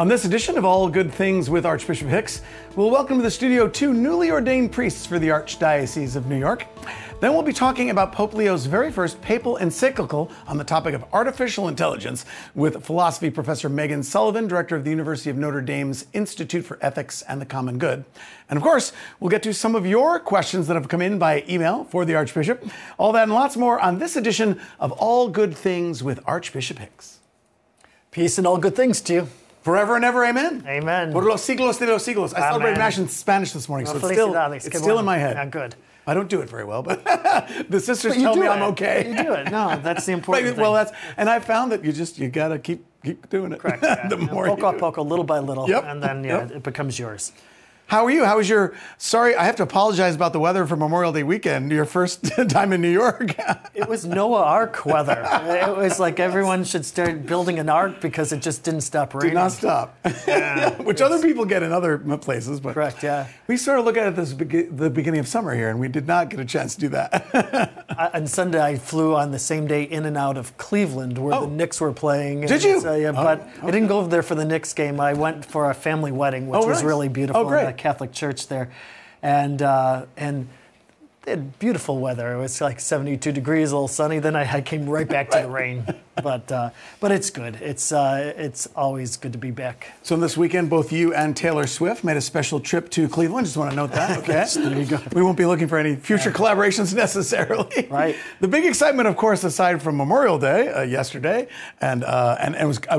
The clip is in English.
On this edition of All Good Things with Archbishop Hicks, we'll welcome to the studio two newly ordained priests for the Archdiocese of New York. Then we'll be talking about Pope Leo's very first papal encyclical on the topic of artificial intelligence with philosophy professor Megan Sullivan, director of the University of Notre Dame's Institute for Ethics and the Common Good. And of course, we'll get to some of your questions that have come in by email for the Archbishop. All that and lots more on this edition of All Good Things with Archbishop Hicks. Peace and all good things to you. Forever and ever, amen. Amen. Por los siglos de los siglos. I celebrated Mass in Spanish this morning, so it's still in my head. Yeah, good. I don't do it very well, but the sisters tell me I'm okay. You do it. No, that's the important thing. Well, and I found that you got to keep doing it. Correct. Yeah. The more poco a poco, little by little, Yep. and then it becomes yours. How are you? How was your, sorry, I have to apologize about the weather for Memorial Day weekend, your first time in New York. It was Noah Ark weather. It was like everyone should start building an ark because it just didn't stop raining. Did not stop. Yeah, Which other people get in other places. But correct, yeah. We sort of look at it as the beginning of summer here, and we did not get a chance to do that. On Sunday, I flew on the same day in and out of Cleveland, where the Knicks were playing. Did you? But I didn't go over there for the Knicks game. I went for a family wedding, which was really beautiful. Oh, great. In a Catholic church there, and they had beautiful weather. It was like 72 degrees, a little sunny. Then I came right back to the rain. But it's good. It's always good to be back. So this weekend, both you and Taylor Swift made a special trip to Cleveland. Just want to note that. Okay. There you go. We won't be looking for any future collaborations necessarily. Right. The big excitement, of course, aside from Memorial Day yesterday, and it was